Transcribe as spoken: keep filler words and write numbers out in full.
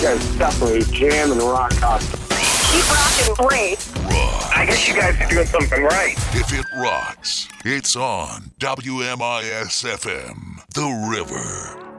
guys definitely jam and rock out. Keep rocking, Brace. Rock. I guess you guys are doing something right. If it rocks, it's on W M I S F M, The River.